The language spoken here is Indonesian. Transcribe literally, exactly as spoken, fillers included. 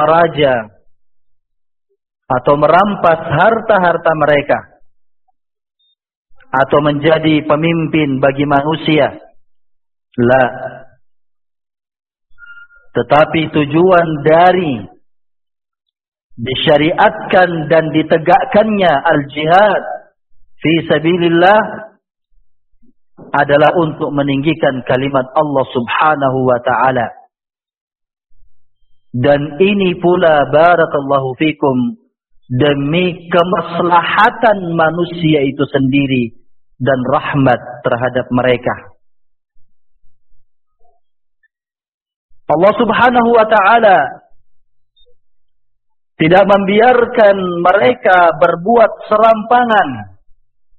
raja atau merampas harta-harta mereka atau menjadi pemimpin bagi manusia. La. Tetapi tujuan dari disyariatkan dan ditegakkannya al-jihad fi sabilillah adalah untuk meninggikan kalimat Allah Subhanahu wa ta'ala. Dan ini pula barakallahu fikum demi kemaslahatan manusia itu sendiri dan rahmat terhadap mereka. Allah Subhanahu wa ta'ala tidak membiarkan mereka berbuat serampangan